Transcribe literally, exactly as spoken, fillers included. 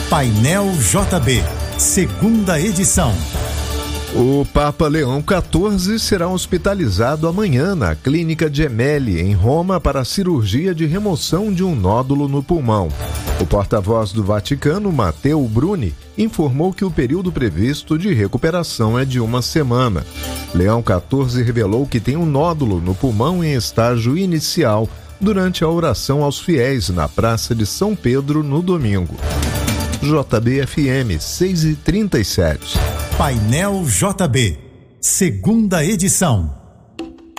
Painel J B, segunda edição. O Papa Leão quatorze será hospitalizado amanhã na Clínica Gemelli, em Roma, para a cirurgia de remoção de um nódulo no pulmão. O porta-voz do Vaticano, Matteo Bruni, informou que o período previsto de recuperação é de uma semana. Leão quatorze revelou que tem um nódulo no pulmão em estágio inicial durante a oração aos fiéis na Praça de São Pedro no domingo. J B F M seis e trinta e sete. Painel J B, segunda edição.